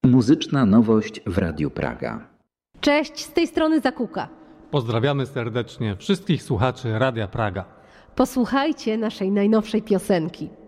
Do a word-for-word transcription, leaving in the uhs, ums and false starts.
Muzyczna nowość w Radiu Praga. Cześć, z tej strony Zakuka. Pozdrawiamy serdecznie wszystkich słuchaczy Radia Praga. Posłuchajcie naszej najnowszej piosenki.